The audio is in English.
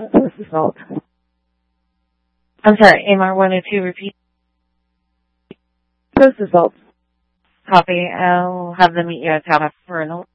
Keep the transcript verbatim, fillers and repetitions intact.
Post result. I'm sorry, A M R one oh two, repeat. Post results. Copy. I'll have them meet you at Tower for an